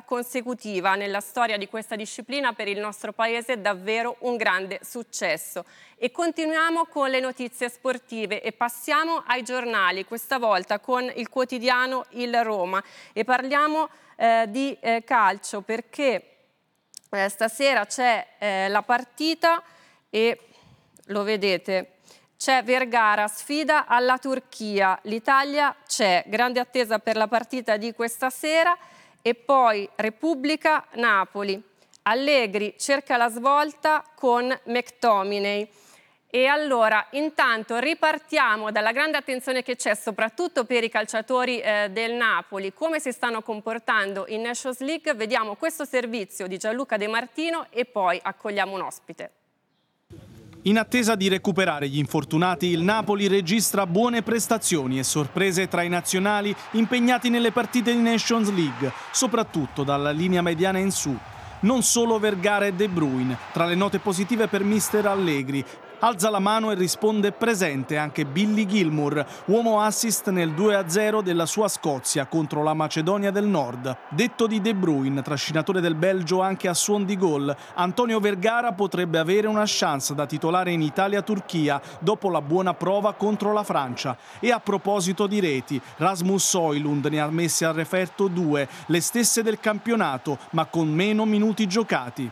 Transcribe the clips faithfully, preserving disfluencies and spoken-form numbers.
consecutiva nella storia di questa disciplina, per il nostro paese davvero un grande successo. E continuiamo con le notizie sportive e passiamo ai giornali, questa volta con il quotidiano Il Roma, e parliamo eh, di eh, calcio perché eh, stasera c'è eh, la partita e lo vedete. C'è Vergara, sfida alla Turchia, l'Italia c'è, grande attesa per la partita di questa sera. E poi Repubblica, Napoli, Allegri cerca la svolta con McTominay. E allora intanto ripartiamo dalla grande attenzione che c'è soprattutto per i calciatori eh, del Napoli, come si stanno comportando in Nations League. Vediamo questo servizio di Gianluca De Martino e poi accogliamo un ospite. In attesa di recuperare gli infortunati, il Napoli registra buone prestazioni e sorprese tra i nazionali impegnati nelle partite di Nations League, soprattutto dalla linea mediana in su. Non solo Vergara e De Bruyne, tra le note positive per mister Allegri. Alza la mano e risponde presente anche Billy Gilmour, uomo assist nel due a zero della sua Scozia contro la Macedonia del Nord. Detto di De Bruyne, trascinatore del Belgio anche a suon di gol, Antonio Vergara potrebbe avere una chance da titolare in Italia-Turchia dopo la buona prova contro la Francia. E a proposito di reti, Rasmus Højlund ne ha messe al referto due, le stesse del campionato, ma con meno minuti giocati.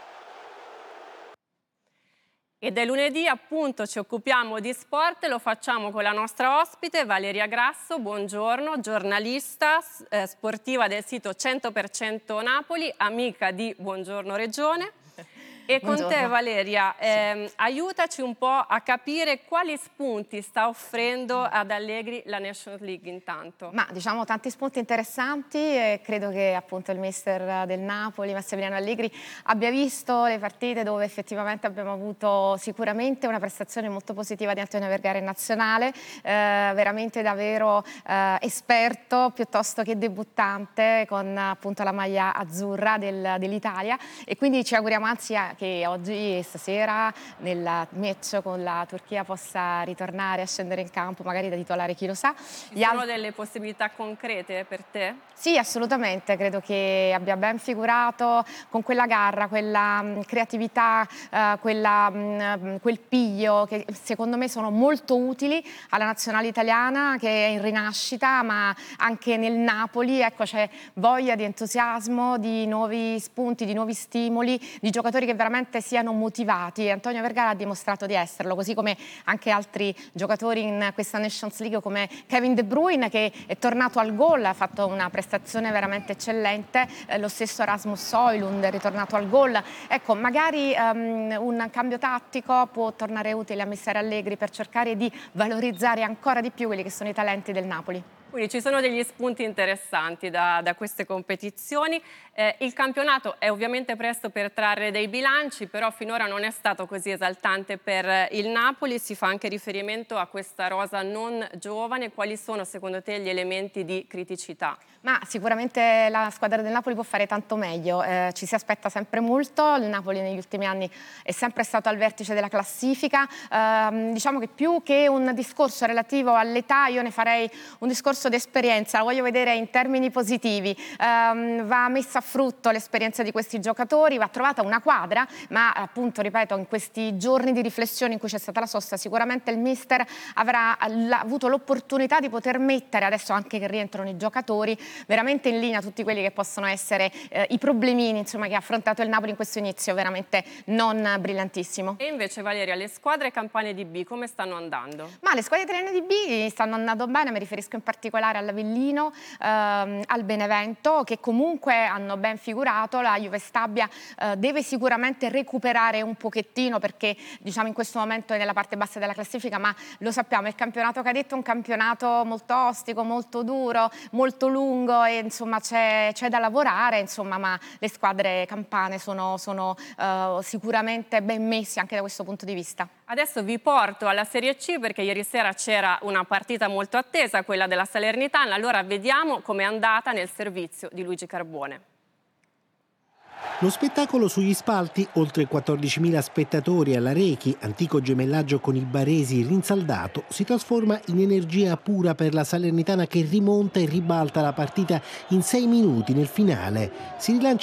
Ed è lunedì, appunto, ci occupiamo di sport, lo facciamo con la nostra ospite Valeria Grasso, buongiorno, giornalista eh, sportiva del sito cento per cento Napoli, amica di Buongiorno Regione. E con Buongiorno. te Valeria, ehm, sì. aiutaci un po' a capire quali spunti sta offrendo ad Allegri la Nations League intanto. Ma diciamo tanti spunti interessanti e credo che appunto il mister del Napoli, Massimiliano Allegri, abbia visto le partite dove effettivamente abbiamo avuto sicuramente una prestazione molto positiva di Antonio Vergara in nazionale, eh, veramente davvero eh, esperto piuttosto che debuttante con appunto la maglia azzurra del, dell'Italia, e quindi ci auguriamo anzi che oggi e stasera nel match con la Turchia possa ritornare a scendere in campo, magari da titolare, chi lo sa. Ci sono alt- delle possibilità concrete per te? Sì, assolutamente, credo che abbia ben figurato con quella garra, quella mh, creatività, uh, quella, mh, quel piglio che secondo me sono molto utili alla nazionale italiana che è in rinascita, ma anche nel Napoli, ecco, c'è voglia di entusiasmo, di nuovi spunti, di nuovi stimoli, di giocatori che veramente siano motivati. Antonio Vergara ha dimostrato di esserlo, così come anche altri giocatori in questa Nations League come Kevin De Bruyne, che è tornato al gol, ha fatto una prestazione veramente eccellente, eh, lo stesso Rasmus Højlund è ritornato al gol. Ecco, magari um, un cambio tattico può tornare utile a mister Allegri per cercare di valorizzare ancora di più quelli che sono i talenti del Napoli. Quindi ci sono degli spunti interessanti da, da queste competizioni. Eh, il campionato è ovviamente presto per trarre dei bilanci, però finora non è stato così esaltante per il Napoli. Si fa anche riferimento a questa rosa non giovane. Quali sono secondo te gli elementi di criticità? Ma sicuramente la squadra del Napoli può fare tanto meglio, eh, ci si aspetta sempre molto, il Napoli negli ultimi anni è sempre stato al vertice della classifica, eh, diciamo che più che un discorso relativo all'età io ne farei un discorso di esperienza, la voglio vedere in termini positivi, eh, va messa a frutto l'esperienza di questi giocatori, va trovata una quadra, ma appunto ripeto in questi giorni di riflessione in cui c'è stata la sosta sicuramente il mister avrà avuto l'opportunità di poter mettere, adesso anche che rientrano i giocatori, veramente in linea tutti quelli che possono essere eh, i problemini insomma, che ha affrontato il Napoli in questo inizio veramente non brillantissimo. E invece Valeria, le squadre campane di B come stanno andando? Ma le squadre italiane di B stanno andando bene, mi riferisco in particolare all'Avellino, ehm, al Benevento, che comunque hanno ben figurato. La Juve Stabia eh, deve sicuramente recuperare un pochettino perché diciamo in questo momento è nella parte bassa della classifica, ma lo sappiamo, il campionato cadetto è un campionato molto ostico, molto duro, molto lungo, e insomma c'è, c'è da lavorare, insomma, ma le squadre campane sono, sono uh, sicuramente ben messe anche da questo punto di vista. Adesso vi porto alla Serie C perché ieri sera c'era una partita molto attesa, quella della Salernitana. Allora vediamo com'è andata nel servizio di Luigi Carbone. Lo spettacolo sugli spalti, oltre quattordicimila spettatori alla Rechi, antico gemellaggio con il Baresi rinsaldato, si trasforma in energia pura per la Salernitana che rimonta e ribalta la partita in sei minuti nel finale. Si rilancia